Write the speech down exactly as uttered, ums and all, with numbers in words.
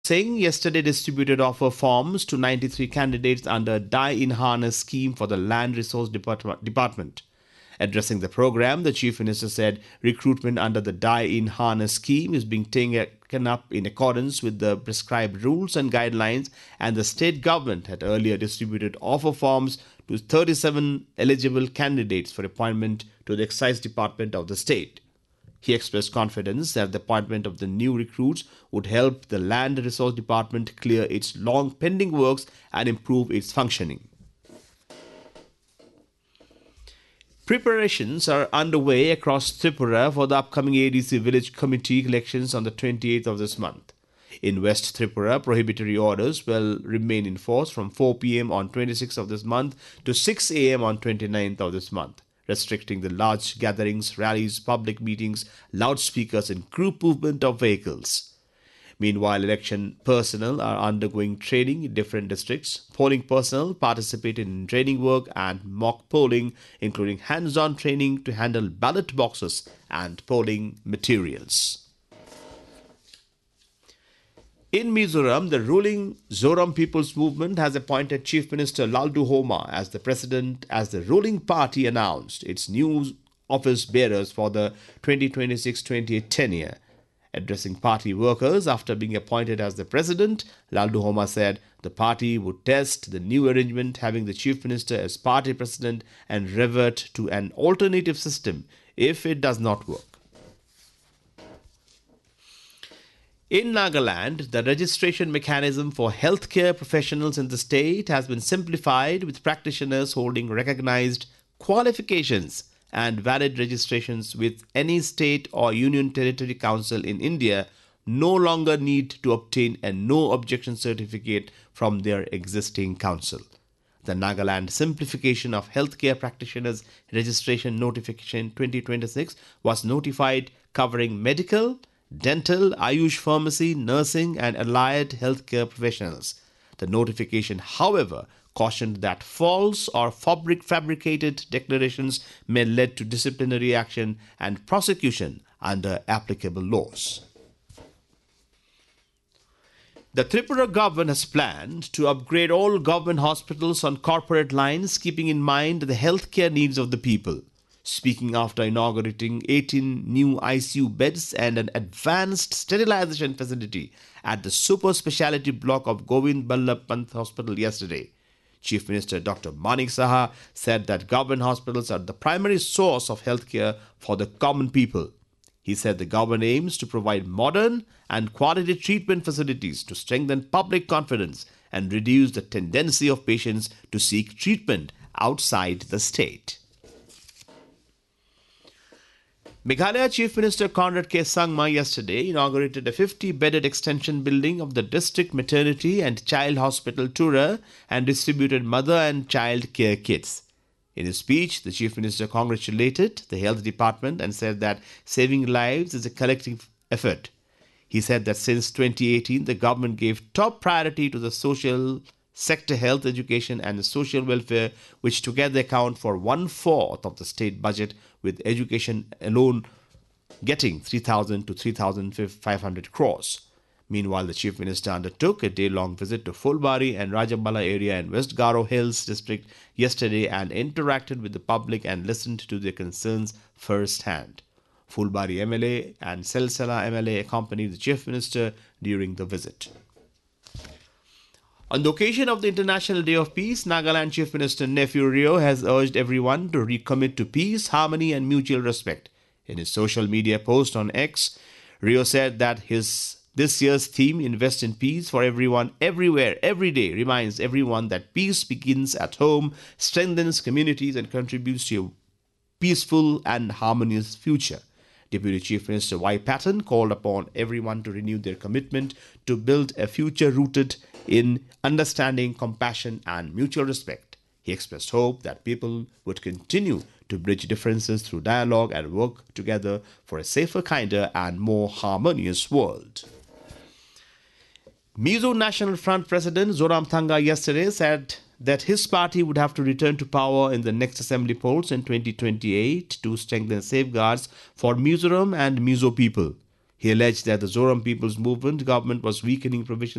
Singh yesterday distributed offer forms to ninety-three candidates under Die-in-Harness scheme for the Land Resource Depart- Department. Addressing the program, the Chief Minister said recruitment under the Die-in-Harness scheme is being taken up in accordance with the prescribed rules and guidelines, and the state government had earlier distributed offer forms to thirty-seven eligible candidates for appointment to the Excise Department of the state. He expressed confidence that the appointment of the new recruits would help the Land Resource Department clear its long pending works and improve its functioning. Preparations are underway across Tripura for the upcoming A D C village committee elections on the twenty-eighth of this month. In West Tripura, prohibitory orders will remain in force from four p.m. on twenty-sixth of this month to six a.m. on twenty-ninth of this month, restricting the large gatherings, rallies, public meetings, loudspeakers and group movement of vehicles. Meanwhile, election personnel are undergoing training in different districts. Polling personnel participate in training work and mock polling, including hands-on training to handle ballot boxes and polling materials. In Mizoram, the ruling Zoram People's Movement has appointed Chief Minister Laldu Homa as the president, as the ruling party announced its new office bearers for the twenty twenty-six twenty-eight tenure. Addressing party workers after being appointed as the president, Laldu Homa said the party would test the new arrangement, having the chief minister as party president, and revert to an alternative system if it does not work. In Nagaland, the registration mechanism for healthcare professionals in the state has been simplified, with practitioners holding recognized qualifications and valid registrations with any state or union territory council in India no longer need to obtain a no objection certificate from their existing council. The Nagaland Simplification of Healthcare Practitioners Registration Notification twenty twenty-six was notified, covering medical, dental, Ayush pharmacy, nursing and allied healthcare professionals. The notification, however, cautioned that false or fabric fabricated declarations may lead to disciplinary action and prosecution under applicable laws. The Tripura government has planned to upgrade all government hospitals on corporate lines, keeping in mind the healthcare needs of the people. Speaking after inaugurating eighteen new I C U beds and an advanced sterilization facility at the super speciality block of Govind Ballabh Pant Hospital yesterday, Chief Minister Doctor Manik Saha said that government hospitals are the primary source of healthcare for the common people. He said the government aims to provide modern and quality treatment facilities to strengthen public confidence and reduce the tendency of patients to seek treatment outside the state. Meghalaya Chief Minister Conrad K. Sangma yesterday inaugurated a fifty-bedded extension building of the District Maternity and Child Hospital Tura and distributed mother and child care kits. In his speech, the Chief Minister congratulated the Health Department and said that saving lives is a collective effort. He said that since twenty eighteen, the government gave top priority to the social sector, health, education and the social welfare, which together account for one-fourth of the state budget, with education alone getting three thousand to three thousand five hundred crores. Meanwhile, the Chief Minister undertook a day-long visit to Fulbari and Rajabala area in West Garo Hills district yesterday and interacted with the public and listened to their concerns firsthand. Fulbari M L A and Selsala M L A accompanied the Chief Minister during the visit. On the occasion of the International Day of Peace, Nagaland Chief Minister Nefu Rio has urged everyone to recommit to peace, harmony and mutual respect. In his social media post on X, Rio said that his this year's theme, Invest in Peace for Everyone, Everywhere, Every Day, reminds everyone that peace begins at home, strengthens communities and contributes to a peaceful and harmonious future. Deputy Chief Minister Y. Patton called upon everyone to renew their commitment to build a future rooted in understanding, compassion and mutual respect. He expressed hope that people would continue to bridge differences through dialogue and work together for a safer, kinder and more harmonious world. Mizo National Front President Zoramthanga yesterday said that his party would have to return to power in the next assembly polls in twenty twenty-eight to strengthen safeguards for Mizoram and Mizo people. He alleged that the Zoram People's Movement government was weakening provisions